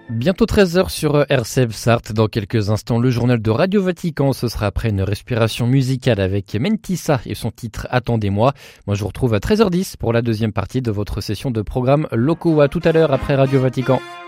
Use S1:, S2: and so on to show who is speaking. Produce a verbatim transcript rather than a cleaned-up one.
S1: Bientôt treize heures sur R C F Sarthe. Dans quelques instants, le journal de Radio Vatican. Ce sera après une respiration musicale avec Mentissa et son titre Attendez-moi. Moi, je vous retrouve à treize heures dix pour la deuxième partie de votre session de programme locaux. À tout à l'heure après Radio Vatican.